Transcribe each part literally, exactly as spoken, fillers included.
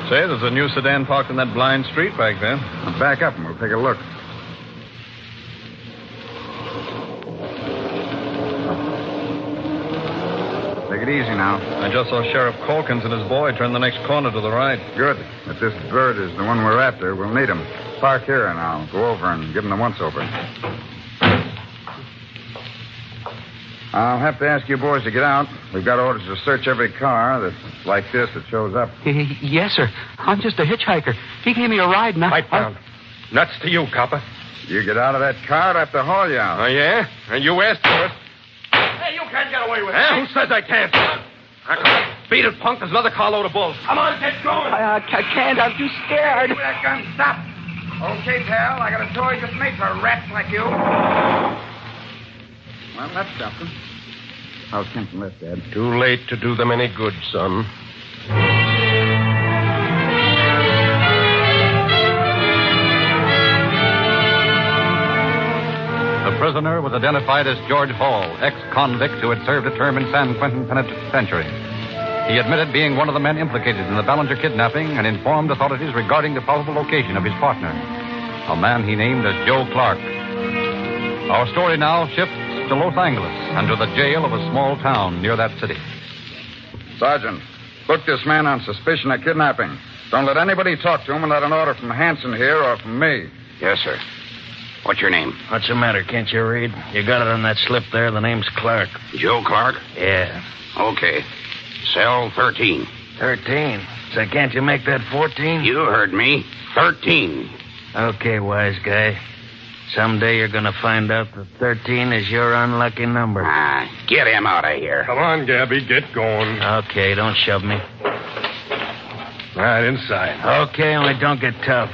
Say, there's a new sedan parked in that blind street back there. Now back up and we'll take a look. Take it easy now. I just saw Sheriff Calkins and his boy turn the next corner to the right. Good. If this bird is the one we're after, we'll need him. Park here and I'll go over and give him the once-over. I'll have to ask you boys to get out. We've got orders to search every car that's like this that shows up. Yes, sir. I'm just a hitchhiker. He gave me a ride and I... Pipe down. Nuts to you, copper. You get out of that car, I'd have to haul you out. Oh, yeah? And you asked for it. Hey, you can't get away with it. Huh? Who says I can't? I can't. Beat it, punk. There's another carload of bulls. Come on, get going. I, I can't. I'm too scared. Give me that gun. Stop. Okay, pal. I got a toy just made for rats like you. Well, that's something. How's Kenton left, Dad? Too late to do them any good, son. The prisoner was identified as George Hall, ex-convict who had served a term in San Quentin Penitentiary. He admitted being one of the men implicated in the Ballinger kidnapping and informed authorities regarding the probable location of his partner, a man he named as Joe Clark. Our story now shifts to Los Angeles and to the jail of a small town near that city. Sergeant, book this man on suspicion of kidnapping. Don't let anybody talk to him without an order from Hanson here or from me. Yes, sir. What's your name? What's the matter? Can't you read? You got it on that slip there. The name's Clark. Joe Clark? Yeah. Okay. Cell thirteen. Thirteen? So can't you make that fourteen? You heard me. Thirteen. Okay, wise guy. Someday you're going to find out that thirteen is your unlucky number. Ah, get him out of here. Come on, Gabby. Get going. Okay, don't shove me. Right inside. Okay, only don't get tough.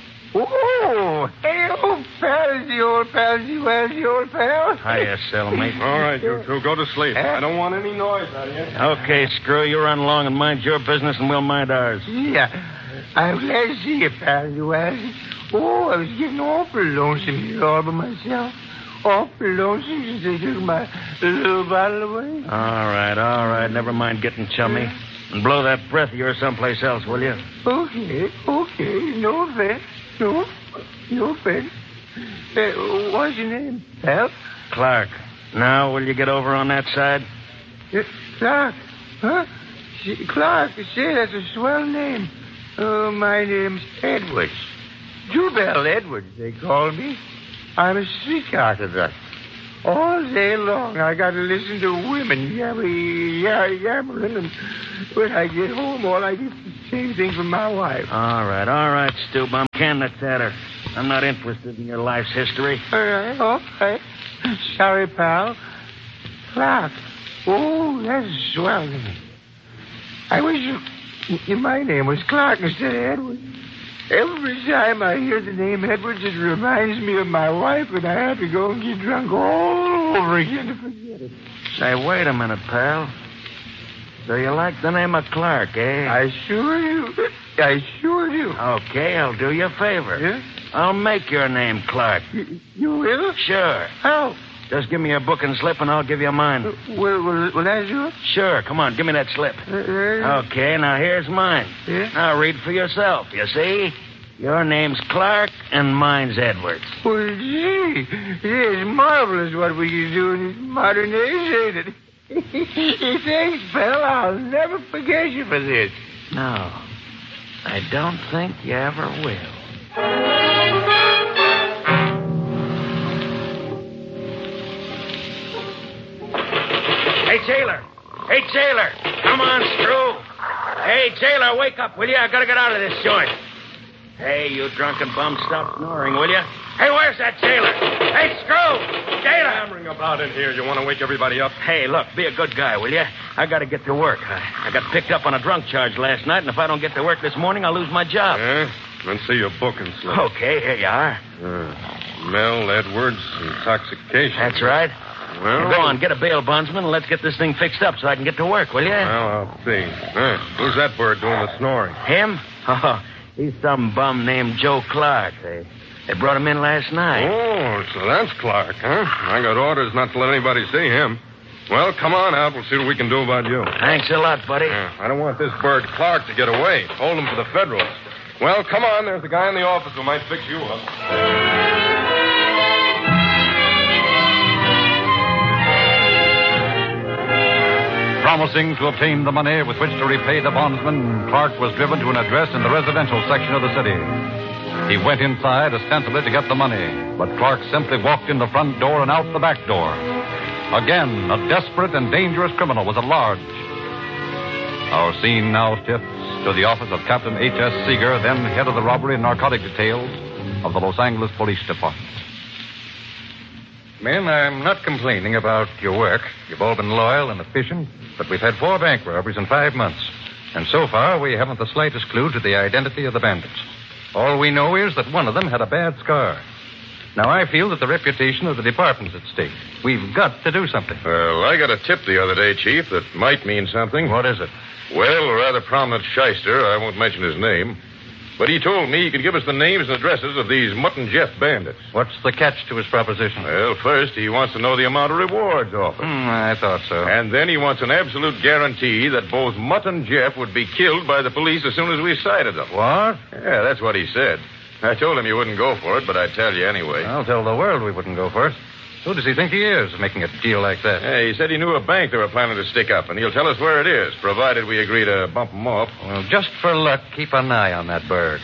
Oh, hey, old pal, the old pal, well, the old pal. Hiya, cellmate. All right, you two. Go to sleep. I don't want any noise out here. Okay, screw. You run along and mind your business, and we'll mind ours. Yeah, I'm glad to see you, pal, you well. Oh, I was getting awful lonesome here all by myself. Awful lonesome since they took my little bottle away. All right, all right. Never mind getting chummy. And blow that breath of yours someplace else, will you? Okay, okay. No offense. No, no offense. Uh, what's your name, pal? Clark. Now, will you get over on that side? Uh, Clark. Huh? See, Clark. Say, that's a swell name. Oh, my name's Edwards. Jubal Edwards, they call me. I'm a sweetheart of that. All day long, I got to listen to women yabby, yabby, yabbering, and when I get home, all I get is the same thing from my wife. All right, all right, Stu Bum. Can that's at her. I'm not interested in your life's history. All right, all right. Sorry, pal. Clark. Oh, that's a swell name. I wish you, my name was Clark instead of Edwards. Every time I hear the name Edwards, it reminds me of my wife, and I have to go and get drunk all over again to forget it. Say, wait a minute, pal. So you like the name of Clark, eh? I sure do. I sure do. Okay, I'll do you a favor. Yeah? I'll make your name Clark. You, you will? Sure. How? Just give me your book and slip, and I'll give you mine. Uh, will, will, will that do it? Sure. Come on, give me that slip. Uh, uh, okay, now here's mine. Yeah? Now read for yourself, you see? Your name's Clark, and mine's Edwards. Well, gee, it is marvelous what we can do in this modern age, ain't it? Thanks, pal. I'll never forget you for this. No, I don't think you ever will. Hey, jailer. Hey, jailer. Come on, Screw. Hey, jailer, wake up, will you? I gotta get out of this joint. Hey, you drunken bum, stop snoring, will you? Hey, where's that jailer? Hey, Screw! Jailer! Hammering about in here. You want to wake everybody up? Hey, look, be a good guy, will you? I gotta get to work. I, I got picked up on a drunk charge last night, and if I don't get to work this morning, I'll lose my job. Yeah? Then see your book and slip. Okay, here you are. Uh, Mel Edwards, intoxication. That's right. Well, Go on, get a bail bondsman and let's get this thing fixed up so I can get to work, will you? Well, I'll see. Uh, who's that bird doing the snoring? Him? Oh, he's some bum named Joe Clark. They, they brought him in last night. Oh, so that's Clark, huh? I got orders not to let anybody see him. Well, come on out. We'll see what we can do about you. Thanks a lot, buddy. Yeah, I don't want this bird Clark to get away. Hold him for the Federals. Well, come on. There's the guy in the office who might fix you up. Promising to obtain the money with which to repay the bondsman, Clark was driven to an address in the residential section of the city. He went inside ostensibly to get the money, but Clark simply walked in the front door and out the back door. Again, a desperate and dangerous criminal was at large. Our scene now shifts to the office of Captain H S. Seeger, then head of the robbery and narcotic details of the Los Angeles Police Department. Men, I'm not complaining about your work. You've all been loyal and efficient, but we've had four bank robberies in five months. And so far, we haven't the slightest clue to the identity of the bandits. All we know is that one of them had a bad scar. Now, I feel that the reputation of the department's at stake. We've got to do something. Well, I got a tip the other day, Chief, that might mean something. What is it? Well, a rather prominent shyster, I won't mention his name, but he told me he could give us the names and addresses of these Mutt and Jeff bandits. What's the catch to his proposition? Well, first, he wants to know the amount of rewards offered. Hmm, I thought so. And then he wants an absolute guarantee that both Mutt and Jeff would be killed by the police as soon as we sighted them. What? Yeah, that's what he said. I told him you wouldn't go for it, but I'd tell you anyway. I'll tell the world we wouldn't go for it. Who does he think he is, making a deal like that? Yeah, he said he knew a bank they were planning to stick up, and he'll tell us where it is, provided we agree to bump him off. Well, just for luck, keep an eye on that bird.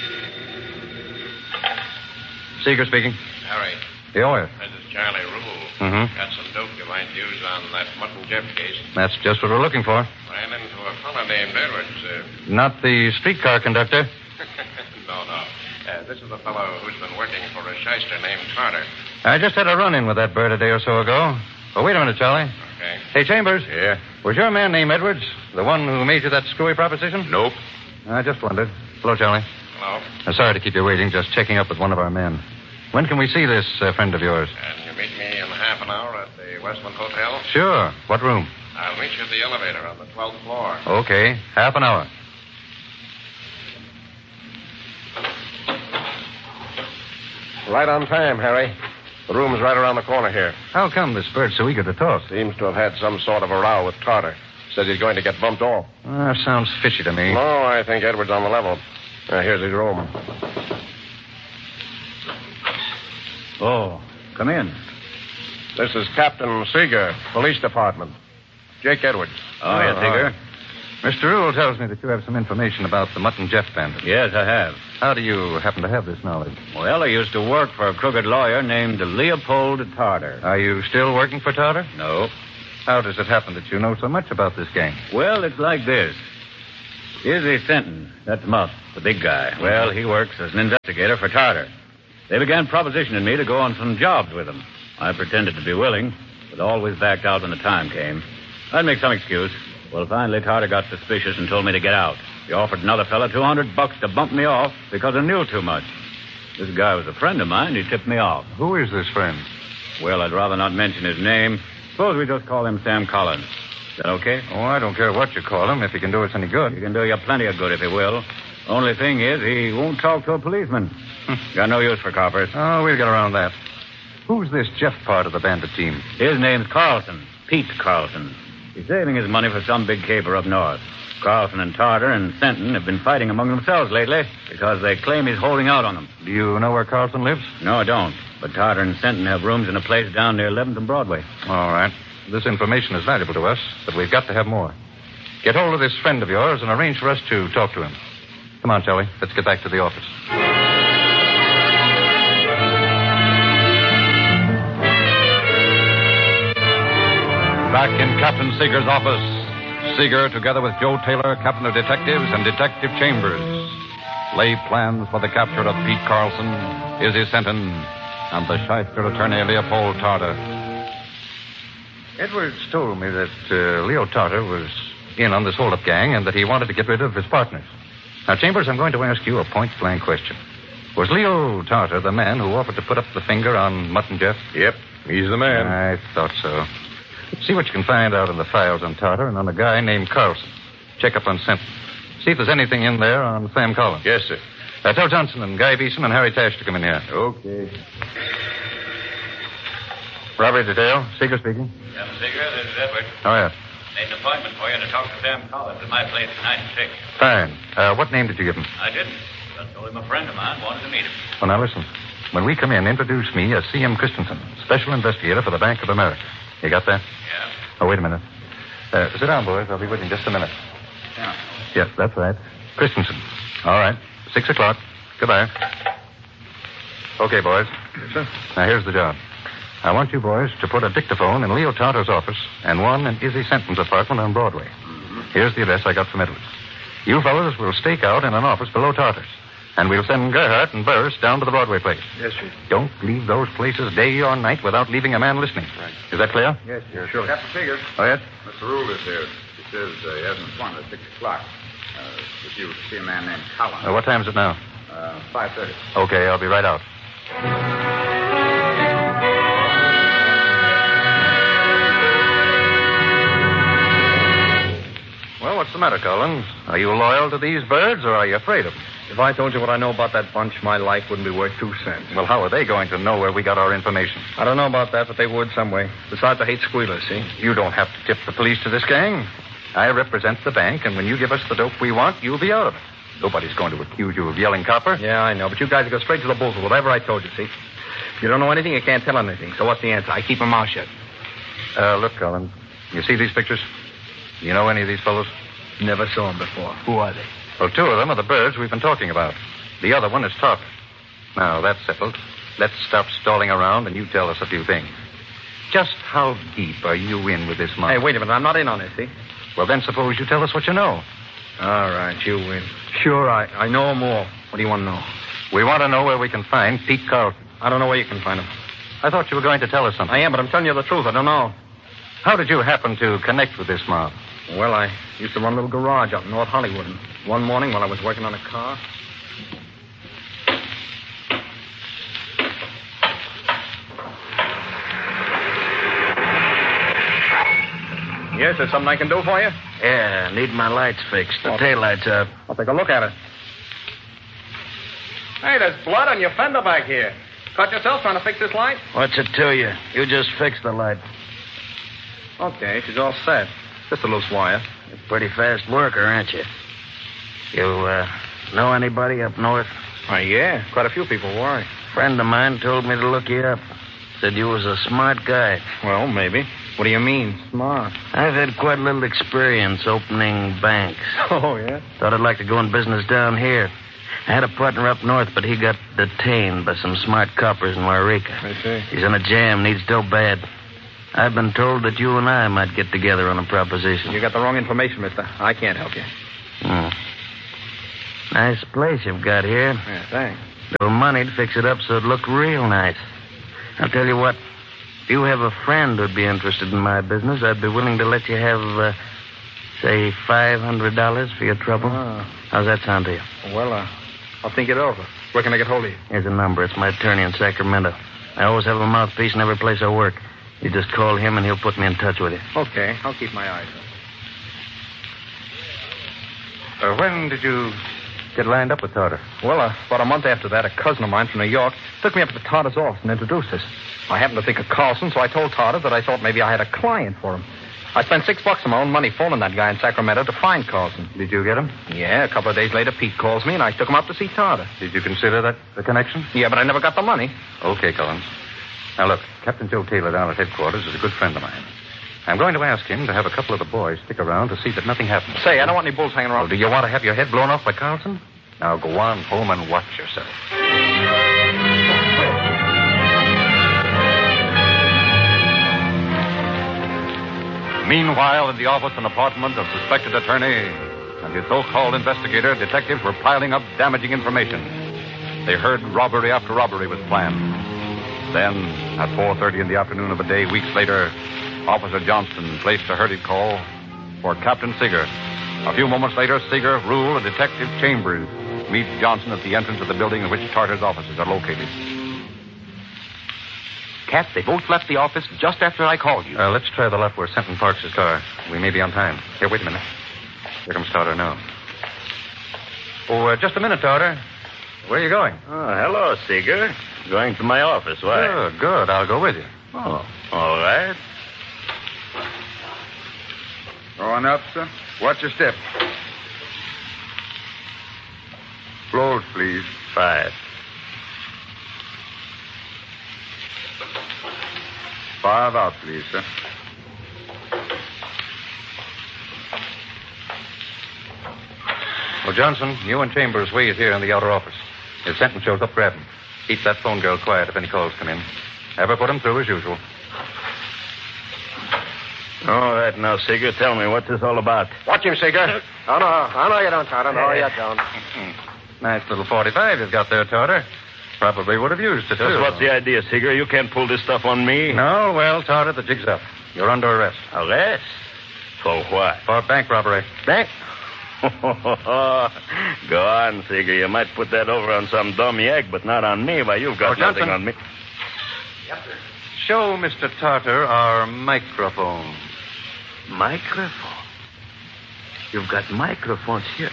Seeger speaking. Harry, The oil. this is Charlie Rule. Mm-hmm. Got some dope you might use on that Mutt and Jeff case. That's just what we're looking for. Ran into a fellow named Edwards. Uh... Not the streetcar conductor. no, no. Uh, this is the fellow who's been working for a shyster named Carter. I just had a run-in with that bird a day or so ago. Oh, wait a minute, Charlie. Okay. Hey, Chambers. Yeah? Was your man named Edwards the one who made you that screwy proposition? Nope. I just wondered. Hello, Charlie. Hello. I'm sorry to keep you waiting. Just checking up with one of our men. When can we see this uh, friend of yours? And you meet me in half an hour at the Westland Hotel? Sure. What room? I'll meet you at the elevator on the twelfth floor. Okay. Half an hour. Right on time, Harry. The room's right around the corner here. How come this bird's so eager to talk? Seems to have had some sort of a row with Carter. Says he's going to get bumped off. Uh, sounds fishy to me. No, I think Edwards on the level. Uh, here's his room. Oh, come in. This is Captain Seeger, Police Department. Jake Edwards. Oh, yes, Seeger. Mister Rule tells me that you have some information about the Mutt and Jeff bandits. Yes, I have. How do you happen to have this knowledge? Well, I used to work for a crooked lawyer named Leopold Tarter. Are you still working for Tarter? No. How does it happen that you know so much about this gang? Well, it's like this. Izzy Fenton, that's Muff, the big guy. Well, he works as an investigator for Tarter. They began propositioning me to go on some jobs with them. I pretended to be willing, but always backed out when the time came. I'd make some excuse. Well, finally, Tarter got suspicious and told me to get out. He offered another fella two hundred bucks to bump me off because I knew too much. This guy was a friend of mine. He tipped me off. Who is this friend? Well, I'd rather not mention his name. Suppose we just call him Sam Collins. Is that okay? Oh, I don't care what you call him if he can do us any good. He can do you plenty of good if he will. Only thing is, he won't talk to a policeman. Got no use for coppers. Oh, we'll get around that. Who's this Jeff part of the bandit team? His name's Carlson. Pete Carlson. He's saving his money for some big caper up north. Carlson and Tarter and Fenton have been fighting among themselves lately because they claim he's holding out on them. Do you know where Carlson lives? No, I don't. But Tarter and Fenton have rooms in a place down near eleventh and Broadway. All right. This information is valuable to us, but we've got to have more. Get hold of this friend of yours and arrange for us to talk to him. Come on, Charlie. Let's get back to the office. Back in Captain Seeger's office, Seeger, together with Joe Taylor, captain of detectives, and Detective Chambers, lay plans for the capture of Pete Carlson, Izzy Fenton, and the shyster attorney Leopold Tarter. Edwards told me that uh, Leo Tarter was in on this hold-up gang and that he wanted to get rid of his partners. Now, Chambers, I'm going to ask you a point-blank question. Was Leo Tarter the man who offered to put up the finger on Mutt and Jeff? Yep, he's the man. I thought so. See what you can find out in the files on Tarter and on a guy named Carlson. Check up on Fenton. See if there's anything in there on Sam Collins. Yes, sir. Uh, tell Johnson and Guy Beeson and Harry Tash to come in here. Okay. Robbery detail. Seeger speaking. Captain Seeger, this is Edward. Oh, yes. Made an appointment for you to talk to Sam Collins at my place tonight at six. Fine. Uh, what name did you give him? I didn't. Just told him a friend of mine wanted to meet him. Well, now listen. When we come in, introduce me as C M Christensen, special investigator for the Bank of America. You got that? Yeah. Oh, wait a minute. Uh, sit down, boys. I'll be with you in just a minute. Yeah. Yes, that's right. Christensen. All right. Six o'clock. Goodbye. Okay, boys. Yes, sir. Now, here's the job. I want you boys to put a dictaphone in Leo Tarter's office and one in Izzy Senton's apartment on Broadway. Mm-hmm. Here's the address I got from Edwards. You fellows will stake out in an office below Tarter's. And we'll send Gerhardt and Burris down to the Broadway place. Yes, sir. Don't leave those places day or night without leaving a man listening. Right. Is that clear? Yes, sir. Sure. Captain Seeger. Oh, yes? Mister Rule is here. He says uh, he has an appointment at six o'clock. Uh, with you to see a man named Collins. Uh, what time is it now? Uh, five thirty. Okay, I'll be right out. Well, what's the matter, Collins? Are you loyal to these birds, or are you afraid of them? If I told you what I know about that bunch, my life wouldn't be worth two cents. Well, how are they going to know where we got our information? I don't know about that, but they would some way. Besides, I hate squealers, see? You don't have to tip the police to this gang. I represent the bank, and when you give us the dope we want, you'll be out of it. Nobody's going to accuse you of yelling copper. Yeah, I know, but you guys go straight to the bulls with whatever I told you, see? If you don't know anything, you can't tell anything. So what's the answer? I keep my mouth shut. Uh, look, Collins, you see these pictures? You know any of these fellows? Never saw them before. Who are they? Well, two of them are the birds we've been talking about. The other one is Tarter. Now, that's settled. Let's stop stalling around and you tell us a few things. Just how deep are you in with this mob? Hey, wait a minute. I'm not in on this, see? Well, then suppose you tell us what you know. All right, you win. Sure, I, I know them all. What do you want to know? We want to know where we can find Pete Carlton. I don't know where you can find him. I thought you were going to tell us something. I am, but I'm telling you the truth. I don't know. How did you happen to connect with this mob? Well, I used to run a little garage out in North Hollywood. And one morning while I was working on a car... Yes, there's something I can do for you? Yeah, need my lights fixed. The taillight's up. I'll take a look at it. Hey, there's blood on your fender back here. Cut yourself trying to fix this light? What's it to you? You just fixed the light. Okay, she's all set. Just a loose wire. You're a pretty fast worker, aren't you? You, uh, know anybody up north? Why, yeah. Quite a few people. Why? A friend of mine told me to look you up. Said you was a smart guy. Well, maybe. What do you mean, smart? I've had quite a little experience opening banks. Oh, yeah? Thought I'd like to go in business down here. I had a partner up north, but he got detained by some smart coppers in Wairika. I see. He's in a jam, needs dough bad. I've been told that you and I might get together on a proposition. You got the wrong information, mister. I can't help you. Hmm. Nice place you've got here. Yeah, thanks. Little money to fix it up so it looked real nice. I'll tell you what. If you have a friend who'd be interested in my business, I'd be willing to let you have, uh, say, five hundred dollars for your trouble. Oh. How's that sound to you? Well, uh, I'll think it over. Where can I get hold of you? Here's a number. It's my attorney in Sacramento. I always have a mouthpiece in every place I work. You just call him and he'll put me in touch with you. Okay, I'll keep my eyes Uh, when did you get lined up with Tarter? Well, uh, about a month after that, a cousin of mine from New York took me up to Tarter's office and introduced us. I happened to think of Carlson, so I told Tarter that I thought maybe I had a client for him. I spent six bucks of my own money phoning that guy in Sacramento to find Carlson. Did you get him? Yeah, a couple of days later, Pete calls me, and I took him up to see Tarter. Did you consider that the connection? Yeah, but I never got the money. Okay, Collins. Now, look, Captain Joe Taylor down at headquarters is a good friend of mine. I'm going to ask him to have a couple of the boys stick around to see that nothing happens. Say, I don't want any bulls hanging around. Well, do you want to have your head blown off by Carlson? Now go on home and watch yourself. Meanwhile, in the office and apartment of suspected attorney and his so-called investigator, detectives were piling up damaging information. They heard robbery after robbery was planned. Then, at four thirty in the afternoon of a day weeks later, Officer Johnston placed a hurried call for Captain Seeger. A few moments later, Seeger, Rule, and Detective Chambers meet Johnson at the entrance of the building in which Tarter's offices are located. Cap, they both left the office just after I called you. Uh, let's try the lot where Senton parks his car. We may be on time. Here, wait a minute. Here comes Tarter now. Oh, uh, just a minute, Tarter. Where are you going? Oh, hello, Seeger. Going to my office. Why? Good, good. I'll go with you. Oh, All right. Going up, sir. Watch your step. Close, please. Five. Five out, please, sir. Well, Johnson, you and Chambers wait here in the outer office. If Senton shows up, grab him. Keep that phone girl quiet if any calls come in. Have her put him through as usual. All right, now, Seeger, tell me, what's this all about? Watch him, Seeger. Oh, no. Oh, no, you don't, Tartar. No, you don't. Nice little forty-five you've got there, Tartar. Probably would have used it, Just too. what's the idea, Seeger? You can't pull this stuff on me. No, well, Tartar, the jig's up. You're under arrest. Arrest? For what? For bank robbery. Bank? Go on, Seeger. You might put that over on some dumb egg, but not on me. Why, you've got Oh, Johnson. nothing on me. Yes, sir. Show Mister Tartar our microphone. Microphone? You've got microphones here.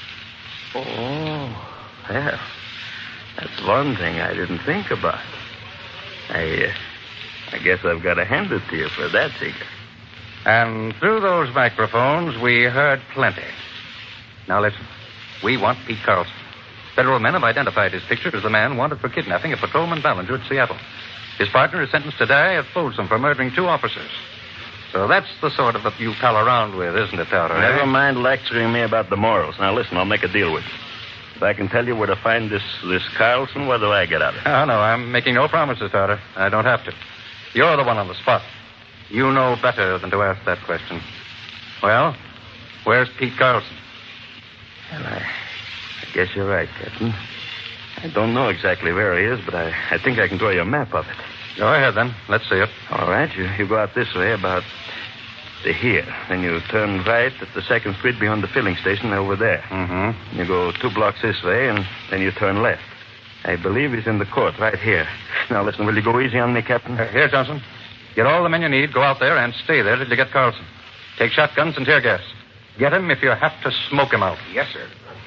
Oh, well, that's one thing I didn't think about. I, uh, I guess I've got to hand it to you for that, Seeger. And through those microphones, we heard plenty. Now listen. We want Pete Carlson. Federal men have identified his picture as the man wanted for kidnapping a patrolman Ballinger at Seattle. His partner is sentenced to die at Folsom for murdering two officers. So that's the sort of it you pal around with, isn't it, Tartar? Never eh? mind lecturing me about the morals. Now, listen, I'll make a deal with you. If I can tell you where to find this this Carlson, what do I get out of it? Oh, no, I'm making no promises, Tartar. I don't have to. You're the one on the spot. You know better than to ask that question. Well, where's Pete Carlson? Well, I, I guess you're right, Captain. I don't know exactly where he is, but I, I think I can draw you a map of it. Go ahead, then. Let's see it. All right, you, you go out this way about to here. Then you turn right at the second street beyond the filling station over there. Mm-hmm. You go two blocks this way, and then you turn left. I believe he's in the court right here. Now, listen, will you go easy on me, Captain? Uh, here, Johnson. Get all the men you need, go out there, and stay there till you get Carlson. Take shotguns and tear gas. Get him if you have to smoke him out. Yes, sir.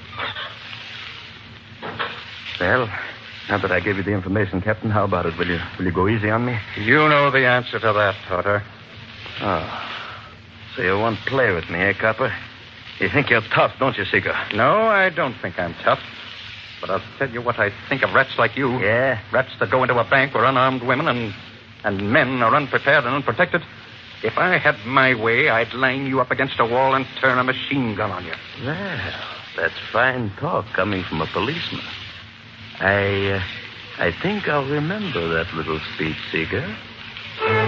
Well, now that I gave you the information, Captain, how about it? Will you will you go easy on me? You know the answer to that, Tartar. Oh. So you won't play with me, eh, Copper? You think you're tough, don't you, Seeger? No, I don't think I'm tough. But I'll tell you what I think of rats like you. Yeah? Rats that go into a bank where unarmed women and, and men are unprepared and unprotected. If I had my way, I'd line you up against a wall and turn a machine gun on you. Well, that's fine talk coming from a policeman. I, uh, I think I'll remember that little speech, Seeger.